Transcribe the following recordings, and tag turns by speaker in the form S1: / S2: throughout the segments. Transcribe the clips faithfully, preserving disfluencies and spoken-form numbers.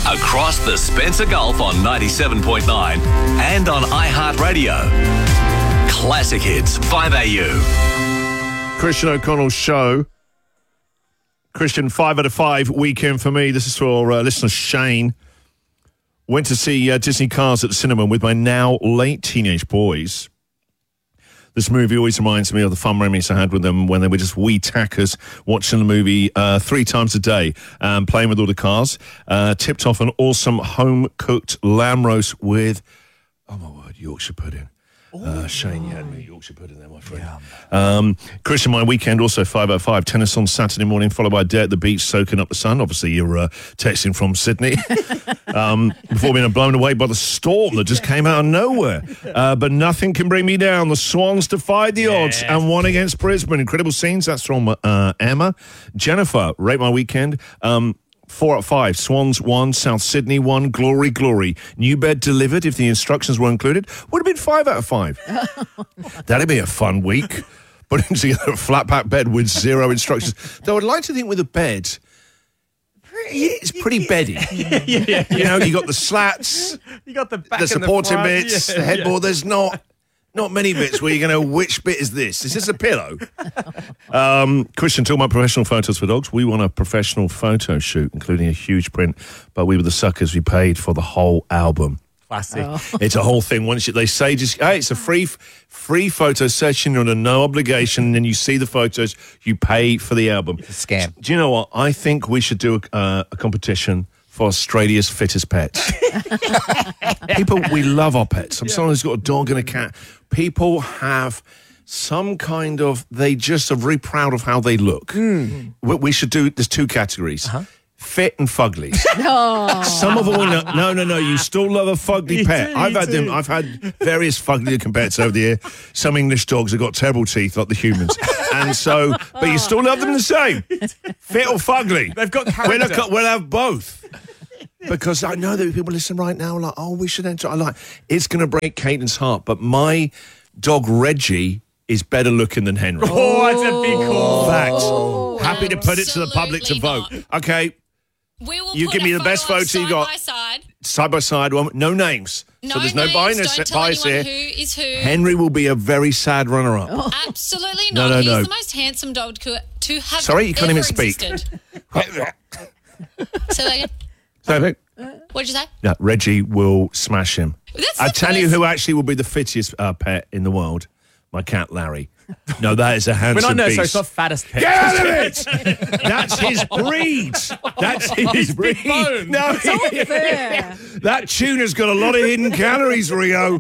S1: across the Spencer Gulf on ninety-seven point nine and on iHeartRadio. Classic Hits, five A U.
S2: Christian O'Connell's show. Christian, five out of five weekend for me. This is for uh, listener Shane. Went to see uh, Disney Cars at the cinema with my now late teenage boys. This movie always reminds me of the fun memories I had with them when they were just wee tackers watching the movie uh, three times a day, um, playing with all the cars. Uh, tipped off an awesome home-cooked lamb roast with, oh my word, Yorkshire pudding. Uh, Shane, you had me Yorkshire pudding there, my friend. Yeah. Um, Christian, my weekend also five oh five. Tennis on Saturday morning, followed by a day at the beach, soaking up the sun. Obviously, you're uh, texting from Sydney. um, before being blown away by the storm that just came out of nowhere. Uh, but nothing can bring me down. The Swans defied the yeah. odds and won against Brisbane. Incredible scenes. That's from uh, Emma. Jennifer, rate my weekend. Um, Four out of five. Swans one, South Sydney one, glory, glory. New bed delivered if the instructions were included. Would have been five out of five. That'd be a fun week. Putting together a flat pack bed with zero instructions. Though I'd like to think with a bed, it's pretty beddy.
S3: yeah, yeah, yeah.
S2: You know, you got the slats,
S3: you got the back
S2: the supporting
S3: and the front.
S2: bits,
S3: yeah,
S2: the headboard.
S3: Yeah.
S2: There's not. Not many bits where you're going to know which bit is this. Is this a pillow? um, Christian, talking about professional photos for dogs. We want a professional photo shoot, including a huge print, but we were the suckers. We paid for the whole album.
S3: Classic. Oh.
S2: It's a whole thing. Once you, they say, just hey, it's a free free photo session. You're under no obligation. And then you see the photos. You pay for the album.
S4: It's a scam.
S2: Do you know what? I think we should do a, uh, a competition for Australia's fittest pets. People, we love our pets. I'm yeah. someone who's got a dog and a cat. People have some kind of, they just are very proud of how they look. Mm. We, we should do, there's two categories. Uh-huh. Fit and fuglies. No. Some of them, no, no, no, no. You still love a fugly you pet. Do, I've had do. them. I've had various fugly pets over the year. Some English dogs have got terrible teeth like the humans, and so, but you still love them the same. Fit or fugly.
S3: They've got character.
S2: We'll, we'll have both. Because I know that people listen right now are like, oh, we should enter. I like it's going to break Caitlin's heart, but my dog Reggie is better looking than Henry.
S3: Oh, that's a big call.
S2: Fact.
S5: Oh,
S2: Happy to put it to the public to vote.
S5: Not.
S2: Okay.
S5: We will
S2: you
S5: put
S2: give me
S5: a
S2: the best
S5: photo
S2: photo you
S5: side
S2: got.
S5: By side.
S2: Side by side, one, no names.
S5: No
S2: so there's
S5: names.
S2: no bias,
S5: Don't tell
S2: bias
S5: anyone
S2: here.
S5: Who is who.
S2: Henry will be a very sad runner-up.
S5: Oh. Absolutely
S2: no,
S5: not.
S2: no,
S5: He's
S2: no.
S5: the most handsome dog to, to have
S2: Sorry, you can't
S5: ever
S2: even speak.
S5: existed. Say that again.
S2: Say that.
S5: What did you say?
S2: No, Reggie will smash him.
S5: That's
S2: I
S5: the
S2: tell
S5: first...
S2: you who actually will be the fittest uh, pet in the world. My cat, Larry. No, that is a handsome
S3: When I know,
S2: beast.
S3: so it's not fattest pet.
S2: Get out of it! That's his breed. That's his breed.
S3: Bone.
S2: No,
S6: It's unfair.
S2: that tuna's got a lot of hidden calories, Rio.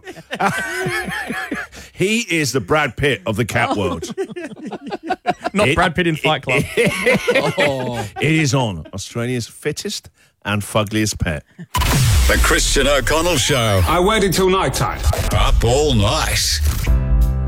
S2: He is the Brad Pitt of the cat world.
S3: Not
S2: it,
S3: Brad Pitt in Fight Club.
S2: It, oh. It is on Australia's fittest and fuggliest pet.
S1: The Christian O'Connell Show.
S7: I waited till night time.
S1: Up all night.